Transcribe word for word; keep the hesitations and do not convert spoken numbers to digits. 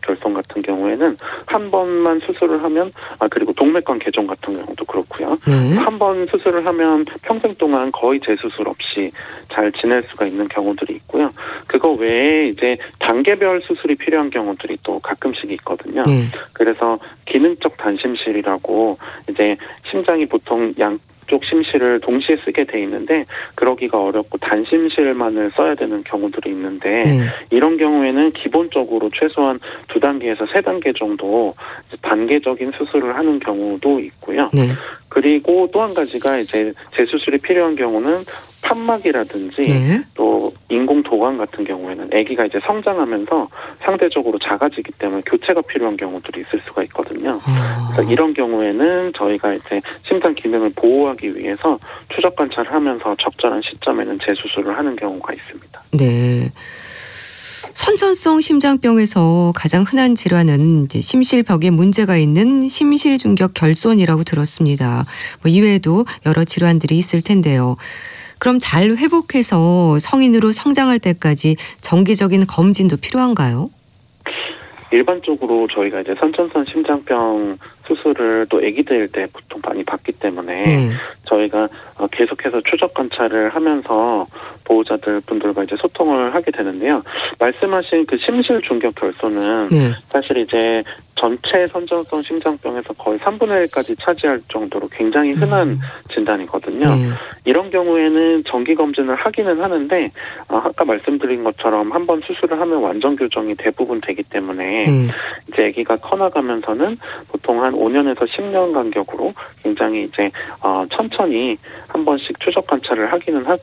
결손 같은 경우에는 한 번만 수술을 하면 아 그리고 동맥관 개종 같은 경우도 그렇고요. 네. 한 번 수술을 하면 평생 동안 거의 재수술 없이 잘 지낼 수가 있는 경우들이 있고요. 그거 외에 이제 단계별 수술이 필요한 경우들이 또 가끔씩 있거든요. 네. 그래서 기능적 단심실이라고 이제 심장이 보통 양 쪽 심실을 동시에 쓰게 돼 있는데 그러기가 어렵고 단심실만을 써야 되는 경우들이 있는데 네. 이런 경우에는 기본적으로 최소한 두 단계에서 세 단계 정도 단계적인 수술을 하는 경우도 있고요. 네. 그리고 또 한 가지가 이제 재수술이 필요한 경우는 판막이라든지 네. 또 인공 도관 같은 경우에는 아기가 이제 성장하면서 상대적으로 작아지기 때문에 교체가 필요한 경우들이 있을 수가 있거든요. 아. 그래서 이런 경우에는 저희가 이제 심장 기능을 보호하기 위해서 추적 관찰을 하면서 적절한 시점에는 재수술을 하는 경우가 있습니다. 네. 선천성 심장병에서 가장 흔한 질환은 이제 심실벽에 문제가 있는 심실중격 결손이라고 들었습니다. 뭐 이외에도 여러 질환들이 있을 텐데요. 그럼 잘 회복해서 성인으로 성장할 때까지 정기적인 검진도 필요한가요? 일반적으로 저희가 이제 선천성 심장병 수술을 또 아기들 때 보통 많이 받기 때문에 네. 저희가 계속해서 추적 관찰을 하면서 보호자들 분들과 이제 소통을 하게 되는데요. 말씀하신 그 심실 중격 결손은 네. 사실 이제 전체 선천성 심장병에서 거의 삼분의 일까지 차지할 정도로 굉장히 흔한 음. 진단이거든요. 네. 이런 경우에는 정기 검진을 하기는 하는데 아까 말씀드린 것처럼 한번 수술을 하면 완전 교정이 대부분 되기 때문에 네. 이제 아기가 커나가면서는 보통 한 오 년에서 십 년 간격으로 굉장히 이제 어 천천히 한 번씩 추적 관찰을 하기는 하,